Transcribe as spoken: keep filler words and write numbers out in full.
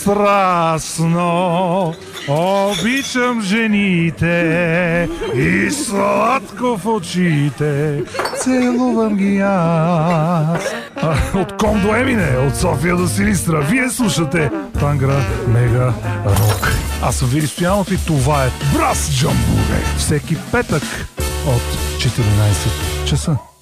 страстно обичам жените и сладко в очите целувам ги аз. А, от Ком до Емине, от София до Силистра, вие слушате Тангра Мега Рок. Аз съм Вили Стоянов и това е Брас Джамбуре. Всеки петък от четиринайсет часа.